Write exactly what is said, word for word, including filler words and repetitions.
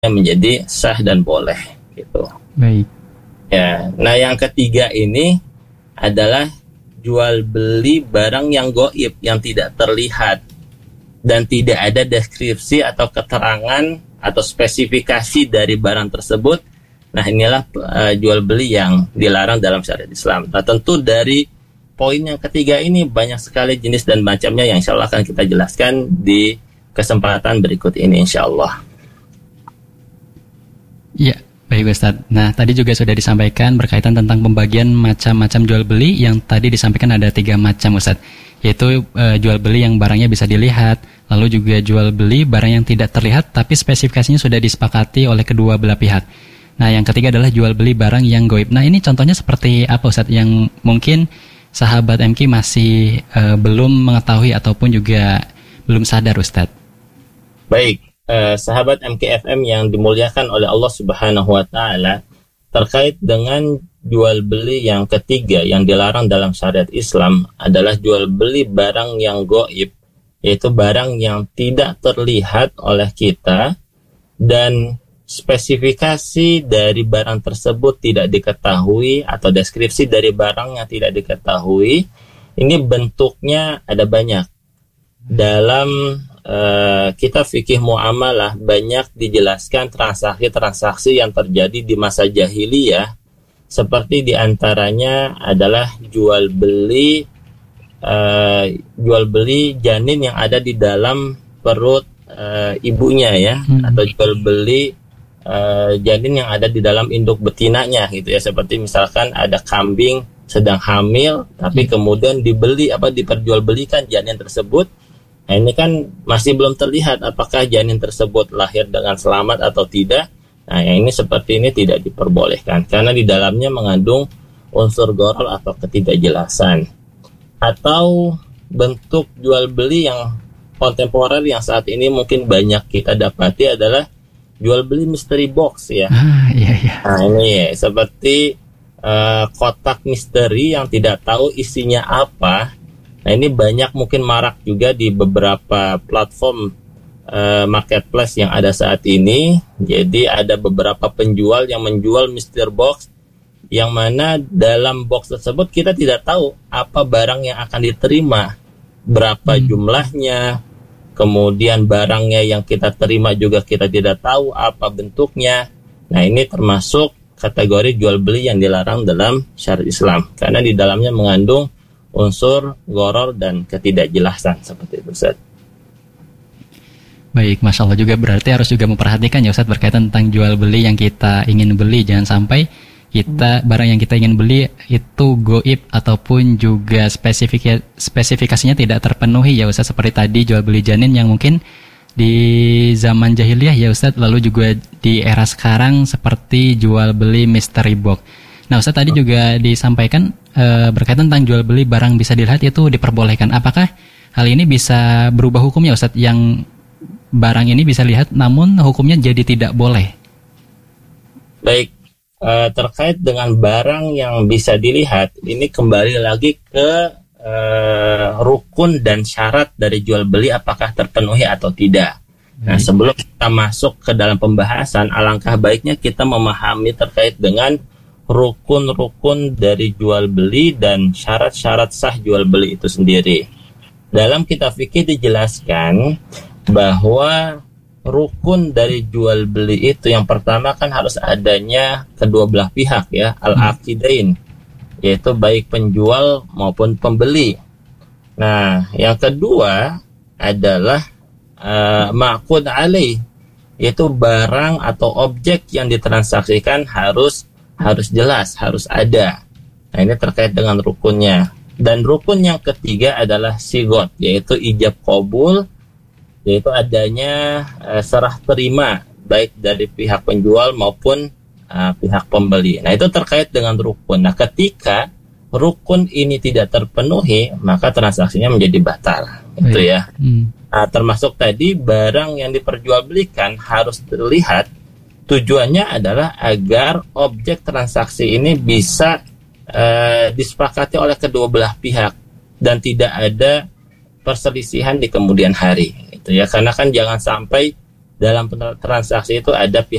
menjadi sah dan boleh gitu. Baik. Ya, nah yang ketiga ini adalah jual beli barang yang goib, yang tidak terlihat dan tidak ada deskripsi atau keterangan atau spesifikasi dari barang tersebut. Nah inilah uh, jual beli yang dilarang dalam syariat Islam. Nah tentu dari poin yang ketiga ini banyak sekali jenis dan macamnya yang insya Allah akan kita jelaskan di kesempatan berikut ini insya Allah. Ya, baik Ustadz. Nah tadi juga sudah disampaikan berkaitan tentang pembagian macam-macam jual beli yang tadi disampaikan ada tiga macam Ustadz, yaitu uh, jual beli yang barangnya bisa dilihat, lalu juga jual beli barang yang tidak terlihat tapi spesifikasinya sudah disepakati oleh kedua belah pihak. Nah yang ketiga adalah jual beli barang yang goib. Nah ini contohnya seperti apa Ustadz yang mungkin sahabat M K masih uh, belum mengetahui ataupun juga belum sadar Ustadz? Baik, uh, sahabat M K F M yang dimuliakan oleh Allah Subhanahu wa Ta'ala, terkait dengan jual beli yang ketiga yang dilarang dalam syariat Islam adalah jual beli barang yang goib, yaitu barang yang tidak terlihat oleh kita dan spesifikasi dari barang tersebut tidak diketahui atau deskripsi dari barang yang tidak diketahui. Ini bentuknya ada banyak. Dalam uh, kitab fikih muamalah banyak dijelaskan transaksi-transaksi yang terjadi di masa jahiliyah, seperti diantaranya adalah jual beli uh, jual beli janin yang ada di dalam perut uh, ibunya ya, hmm. atau jual beli Uh, janin yang ada di dalam induk betinanya gitu ya, seperti misalkan ada kambing sedang hamil tapi kemudian dibeli apa diperjualbelikan janin tersebut. Nah ini kan masih belum terlihat apakah janin tersebut lahir dengan selamat atau tidak. Nah yang ini seperti ini tidak diperbolehkan karena di dalamnya mengandung unsur gharar atau ketidakjelasan. Atau bentuk jual beli yang kontemporer yang saat ini mungkin banyak kita dapati adalah jual beli mystery box ya. Ah, iya, iya. Nah ini ya, seperti uh, kotak misteri yang tidak tahu isinya apa. Nah ini banyak mungkin marak juga di beberapa platform uh, marketplace yang ada saat ini. Jadi ada beberapa penjual yang menjual mystery box yang mana dalam box tersebut kita tidak tahu apa barang yang akan diterima, berapa hmm. jumlahnya. Kemudian barangnya yang kita terima juga kita tidak tahu apa bentuknya. Nah ini termasuk kategori jual beli yang dilarang dalam syariat Islam karena di dalamnya mengandung unsur gharar dan ketidakjelasan seperti itu Ustaz. Baik, Masya Allah, juga berarti harus juga memperhatikan ya Ustaz berkaitan tentang jual beli yang kita ingin beli. Jangan sampai kita barang yang kita ingin beli itu goib ataupun juga spesifik spesifikasinya tidak terpenuhi ya Ustaz, seperti tadi jual beli janin yang mungkin di zaman jahiliyah ya Ustaz, lalu juga di era sekarang seperti jual beli mystery box. Nah Ustaz tadi juga disampaikan e, berkaitan tentang jual beli barang bisa dilihat itu diperbolehkan. Apakah hal ini bisa berubah hukumnya Ustaz, yang barang ini bisa lihat namun hukumnya jadi tidak boleh? Baik. Uh, terkait dengan barang yang bisa dilihat, ini kembali lagi ke uh, rukun dan syarat dari jual beli apakah terpenuhi atau tidak. Nah, sebelum kita masuk ke dalam pembahasan, alangkah baiknya kita memahami terkait dengan rukun-rukun dari jual beli dan syarat-syarat sah jual beli itu sendiri. Dalam kitab fikih dijelaskan bahwa rukun dari jual beli itu yang pertama kan harus adanya kedua belah pihak ya, al-aqidain, yaitu baik penjual maupun pembeli. Nah yang kedua adalah uh, ma'qud alaih, yaitu barang atau objek yang ditransaksikan harus harus jelas, harus ada. Nah ini terkait dengan rukunnya. Dan rukun yang ketiga adalah sigot, yaitu ijab qabul, yaitu adanya uh, serah terima baik dari pihak penjual maupun uh, pihak pembeli. Nah itu terkait dengan rukun. Nah ketika rukun ini tidak terpenuhi maka transaksinya menjadi batal. Itu ya. Hmm. Nah, termasuk tadi barang yang diperjualbelikan harus terlihat. Tujuannya adalah agar objek transaksi ini bisa uh, disepakati oleh kedua belah pihak dan tidak ada perselisihan di kemudian hari. Ya, karena kan jangan sampai dalam transaksi itu ada pihak